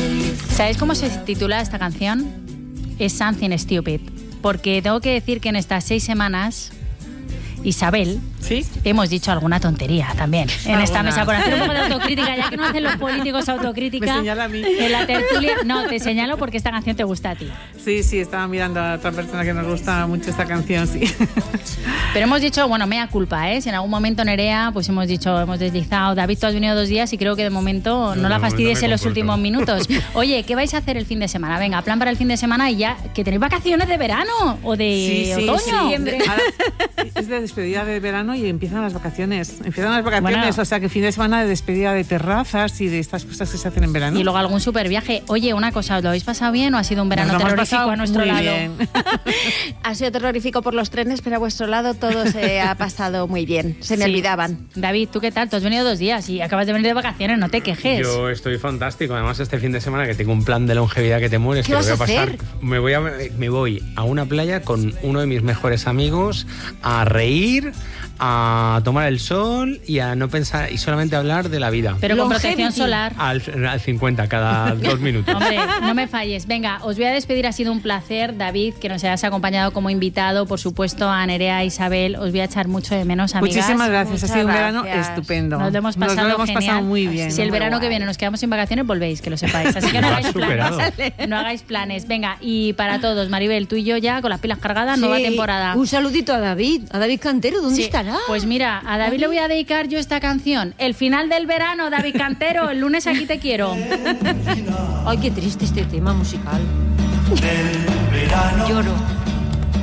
¿Sabéis cómo se titula esta canción? Es Something Stupid. Porque tengo que decir que en estas 6 semanas, Isabel, ¿sí? Hemos dicho alguna tontería también en esta mesa por hacer un poco de autocrítica, ya que no hacen los políticos autocrítica. Me señala a mí. En la tertulia. No, te señalo porque esta canción te gusta a ti. Sí, estaba mirando a otra persona que nos gusta mucho esta canción, sí. Pero hemos dicho, bueno, mea culpa, ¿eh? Si en algún momento, Nerea, pues hemos dicho, hemos deslizado, David, tú has venido 2 días y creo que de momento no la fastidies en los últimos minutos. Oye, ¿qué vais a hacer el fin de semana? Venga, plan para el fin de semana y ya, que tenéis vacaciones de verano o de otoño. Es de despedida de verano y empiezan las vacaciones. Bueno, o sea que fin de semana de despedida de terrazas y de estas cosas que se hacen en verano. Y luego algún super viaje. Oye, una cosa, ¿os lo habéis pasado bien o ha sido un verano terrorífico a nuestro lado? Ha sido terrorífico por los trenes, pero a vuestro lado todo se ha pasado muy bien. Se me olvidaban. David, ¿tú qué tal? Tú has venido 2 días y acabas de venir de vacaciones, no te quejes. Yo estoy fantástico. Además, este fin de semana que tengo un plan de longevidad que te mueres. ¿Qué vas a hacer? Me voy a una playa con uno de mis mejores amigos a reír, a tomar el sol y a no pensar y solamente hablar de la vida. Pero con protección solar. Al 50 cada 2 minutos. Hombre, no me falles. Venga, os voy a despedir. Ha sido un placer, David, que nos hayas acompañado como invitado. Por supuesto, a Nerea, Isabel. Os voy a echar mucho de menos, amigas. Muchísimas gracias. Ha sido un verano estupendo. Nos lo hemos pasado muy bien. Si el verano que viene nos quedamos sin vacaciones, volvéis, que lo sepáis. Así que no hagáis planes. No hagáis planes. Venga, y para todos, Maribel, tú y yo ya con las pilas cargadas, nueva temporada. Un saludito a David Cantero. ¿Dónde estará? Pues mira, a David le voy a dedicar yo esta canción. El final del verano, David Cantero. El lunes aquí te quiero. Ay, qué triste este tema musical. Del verano. Lloro.